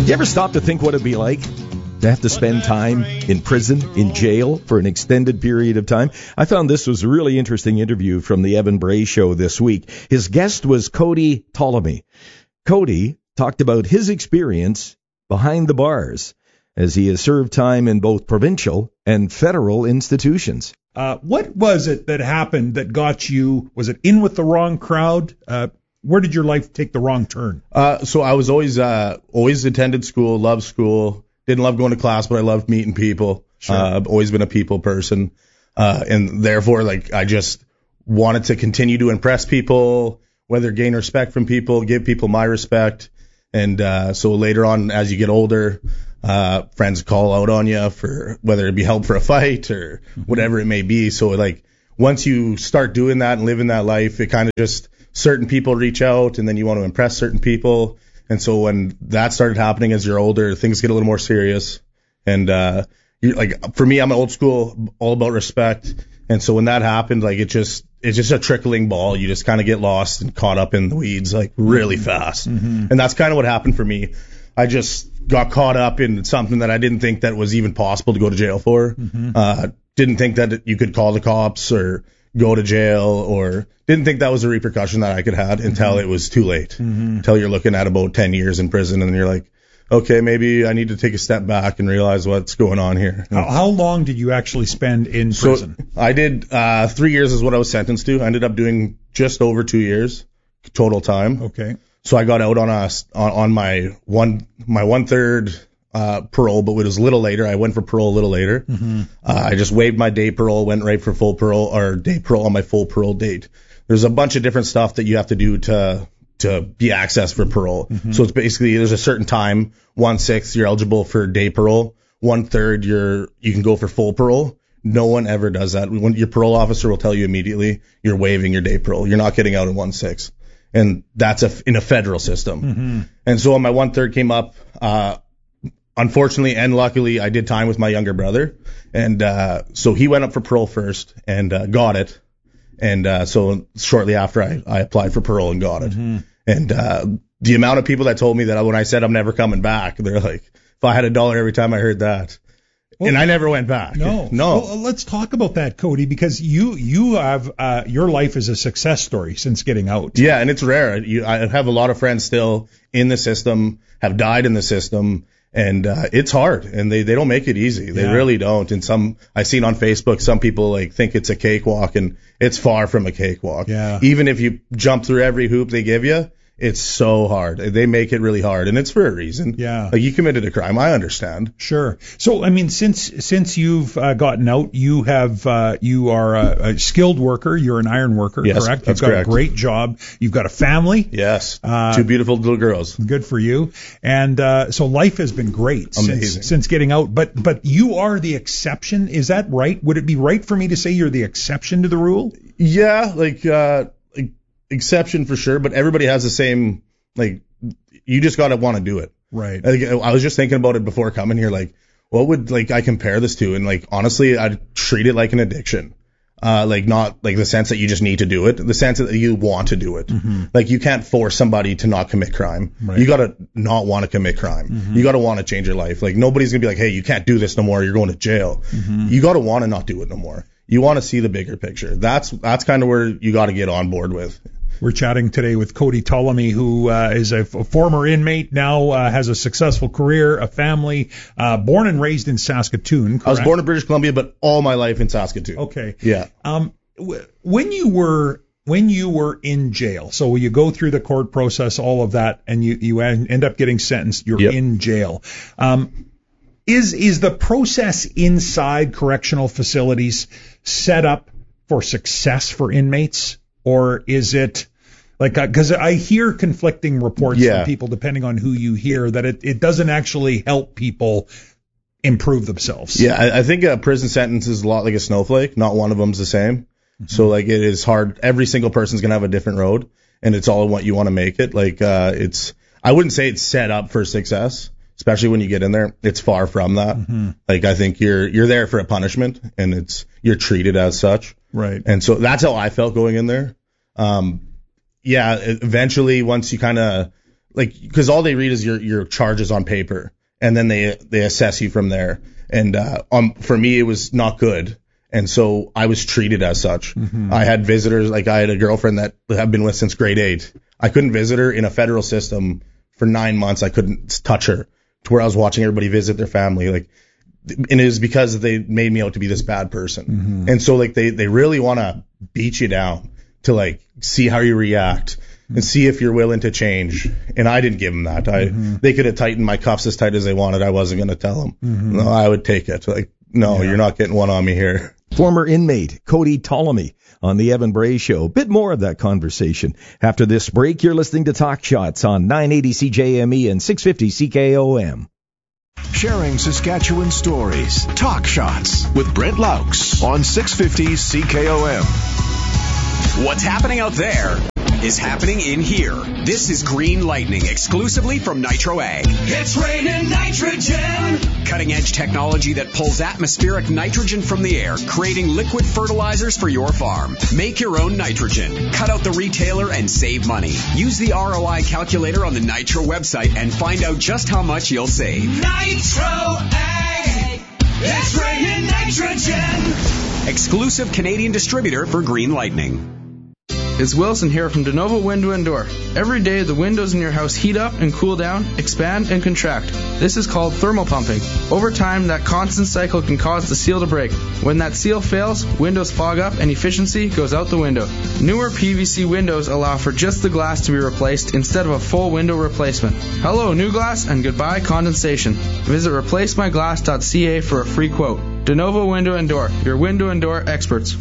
You ever stop to think what it'd be like to have to spend time in prison, in jail, for an extended period of time? I found this was a really interesting interview from the Evan Bray Show this week. His guest was Cody Ptolemy. Cody talked about his experience behind the bars as he has served time in both provincial and federal institutions. What was it that happened that got you, was it in with the wrong crowd? Where did your life take the wrong turn? So I was always attended school, loved school, didn't love going to class, but I loved meeting people. Sure. I've always been a people person. And therefore, I just wanted to continue to impress people, whether gain respect from people, give people my respect. And, so later on, as you get older, friends call out on you for whether it be help for a fight or whatever it may be. So once you start doing that and living that life, it kind of just, certain people reach out and then you want to impress certain people. And so when that started happening as you're older, things get a little more serious. And, for me, I'm old school, all about respect. And so when that happened, it's just a trickling ball. You just kind of get lost and caught up in the weeds, really fast. Mm-hmm. And that's kind of what happened for me. I just got caught up in something that I didn't think that was even possible to go to jail for. Mm-hmm. Didn't think that you could call the cops or go to jail, or didn't think that was a repercussion that I could have until it was too late. Mm-hmm. Until you're looking at about 10 years in prison and you're like, okay, maybe I need to take a step back and realize what's going on here. How long did you actually spend in prison? So I did 3 years is what I was sentenced to. I ended up doing just over 2 years total time. Okay. So I got out on my one-third parole, but it was a little later. I went for parole a little later. Mm-hmm. I just waived my day parole, went right for full parole, or day parole on my full parole date. There's a bunch of different stuff that you have to do to be accessed for parole. Mm-hmm. So it's basically, there's a certain time, 1/6 you're eligible for day parole, 1/3 you can go for full parole. No one ever does that. When your parole officer will tell you immediately, you're waiving your day parole. You're not getting out in 1/6. And that's in a federal system. Mm-hmm. And so when my 1/3 came up, unfortunately and luckily, I did time with my younger brother. And so he went up for parole first and got it. And so shortly after, I applied for parole and got it. Mm-hmm. And the amount of people that told me that when I said I'm never coming back, they're like, if I had $1 every time I heard that. Well, and I never went back. No. Well, let's talk about that, Cody, because you have your life is a success story since getting out. Yeah, and it's rare. I have a lot of friends still in the system, have died in the system, and it's hard, and they don't make it easy. They really don't. And I've seen on Facebook, some people think it's a cakewalk, and it's far from a cakewalk. Yeah. Even if you jump through every hoop they give you, it's so hard. They make it really hard, and it's for a reason. Yeah. You committed a crime. I understand. Sure. So, I mean, since you've gotten out, you are a skilled worker. You're an iron worker, yes, correct? That's You've got correct. a great job. You've got a family. Yes. 2 beautiful little girls. Good for you. And so life has been great since getting out. But you are the exception. Is that right? Would it be right for me to say you're the exception to the rule? Yeah, exception for sure, but everybody has the same, you just gotta want to do it. Right. I was just thinking about it before coming here, what would I compare this to? And honestly, I'd treat it like an addiction. Not the sense that you just need to do it, the sense that you want to do it. Mm-hmm. You can't force somebody to not commit crime. Right. You gotta not want to commit crime. Mm-hmm. You gotta want to change your life. Nobody's gonna be like, hey, you can't do this no more, you're going to jail. Mm-hmm. You gotta want to not do it no more. You want to see the bigger picture. That's kind of where you got to get on board with. We're chatting today with Cody Ptolemy, who is a former inmate, now has a successful career, a family, born and raised in Saskatoon, correct? I was born in British Columbia, but all my life in Saskatoon. Okay. Yeah. When you were in jail, so you go through the court process, all of that, and you end up getting sentenced, you're in jail. Is the process inside correctional facilities set up for success for inmates, or is it because I hear conflicting reports from people depending on who you hear that it doesn't actually help people improve themselves? Yeah, I think a prison sentence is a lot like a snowflake. Not one of them's the same. Mm-hmm. So it is hard. Every single person's gonna have a different road, and it's all what you want to make it. I wouldn't say it's set up for success. Especially when you get in there, it's far from that. Mm-hmm. I think you're there for a punishment, and you're treated as such. Right. And so that's how I felt going in there. Eventually, once you kind of like, because all they read is your charges on paper, and then they assess you from there. And for me, it was not good. And so I was treated as such. Mm-hmm. I had visitors, like I had a girlfriend that I've been with since grade 8. I couldn't visit her in a federal system for 9 months. I couldn't touch her, to where I was watching everybody visit their family. Like, and it was because they made me out to be this bad person. Mm-hmm. And so like they really want to beat you down to like see how you react and see if you're willing to change. And I didn't give them that. They could have tightened my cuffs as tight as they wanted. I wasn't going to tell them. Mm-hmm. No, I would take it. Like, no, you're not getting one on me here. Former inmate Cody Ptolemy on the Evan Bray Show. Bit more of that conversation. After this break, you're listening to Talk Shots on 980 CJME and 650 CKOM. Sharing Saskatchewan stories. Talk Shots with Brent Laux on 650 CKOM. What's happening out there is happening in here. This is Green Lightning, exclusively from Nitro Ag. It's raining nitrogen. Cutting-edge technology that pulls atmospheric nitrogen from the air, creating liquid fertilizers for your farm. Make your own nitrogen. Cut out the retailer and save money. Use the ROI calculator on the Nitro website and find out just how much you'll save. Nitro Ag. It's raining nitrogen. Exclusive Canadian distributor for Green Lightning. It's Wilson here from DeNovo Window and Door. Every day the windows in your house heat up and cool down, expand and contract. This is called thermal pumping. Over time, that constant cycle can cause the seal to break. When that seal fails, windows fog up and efficiency goes out the window. Newer PVC windows allow for just the glass to be replaced instead of a full window replacement. Hello, new glass, and goodbye condensation. Visit replacemyglass.ca for a free quote. DeNovo Window and Door, your window and door experts.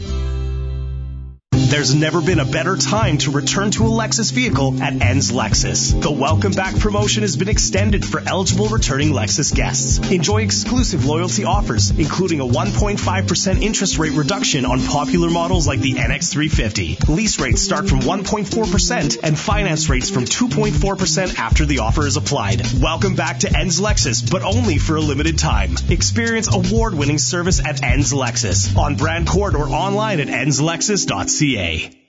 There's never been a better time to return to a Lexus vehicle at Enns Lexus. The Welcome Back promotion has been extended for eligible returning Lexus guests. Enjoy exclusive loyalty offers, including a 1.5% interest rate reduction on popular models like the NX350. Lease rates start from 1.4% and finance rates from 2.4% after the offer is applied. Welcome back to Enns Lexus, but only for a limited time. Experience award-winning service at Enns Lexus on Brand Court or online at ennslexus.ca.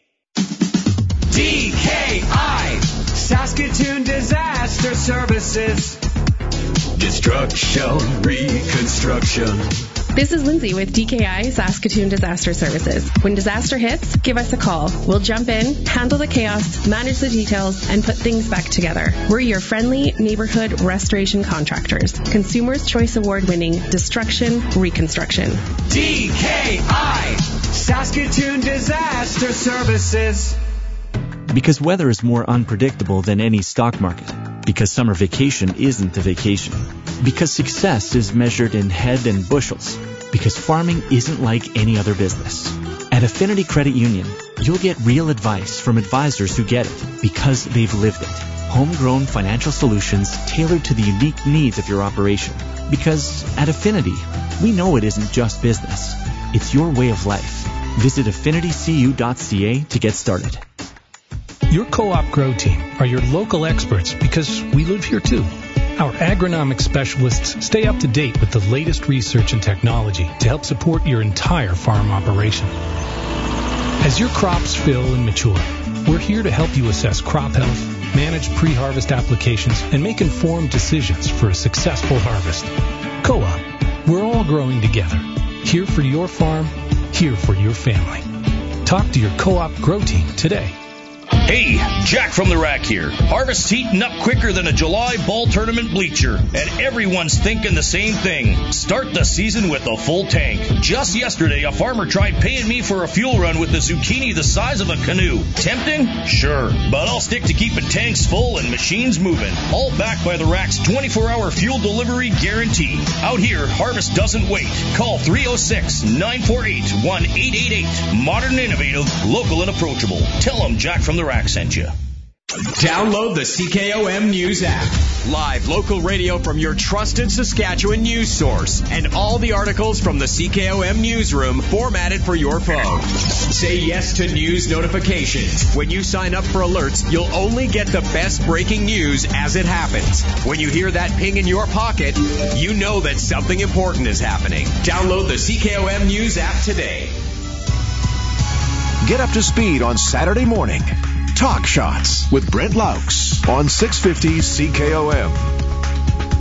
DKI, Saskatoon Disaster Services. Destruction, reconstruction. This is Lindsay with DKI Saskatoon Disaster Services. When disaster hits, give us a call. We'll jump in, handle the chaos, manage the details, and put things back together. We're your friendly neighborhood restoration contractors. Consumers' Choice Award-winning Destruction Reconstruction. DKI, Saskatoon Disaster Services. Because weather is more unpredictable than any stock market. Because summer vacation isn't a vacation. Because success is measured in head and bushels. Because farming isn't like any other business. At Affinity Credit Union, you'll get real advice from advisors who get it because they've lived it. Homegrown financial solutions tailored to the unique needs of your operation. Because at Affinity, we know it isn't just business. It's your way of life. Visit affinitycu.ca to get started. Your Co-op Grow Team are your local experts because we live here too. Our agronomic specialists stay up to date with the latest research and technology to help support your entire farm operation. As your crops fill and mature, we're here to help you assess crop health, manage pre-harvest applications, and make informed decisions for a successful harvest. Co-op, we're all growing together. Here for your farm, here for your family. Talk to your Co-op Grow Team today. Hey, Jack from the Rack here. Harvest's heating up quicker than a July ball tournament bleacher, and everyone's thinking the same thing. Start the season with a full tank. Just yesterday, a farmer tried paying me for a fuel run with a zucchini the size of a canoe. Tempting? Sure, but I'll stick to keeping tanks full and machines moving. All backed by the Rack's 24-hour fuel delivery guarantee. Out here, Harvest doesn't wait. Call 306-948-1888. Modern, innovative, local, and approachable. Tell them Jack from the Rack sent you. Download the CKOM News app. Live local radio from your trusted Saskatchewan news source. And all the articles from the CKOM newsroom formatted for your phone. Say yes to news notifications. When you sign up for alerts, you'll only get the best breaking news as it happens. When you hear that ping in your pocket, you know that something important is happening. Download the CKOM News app today. Get up to speed on Saturday morning. Talk Shots with Brent Laux on 650 CKOM.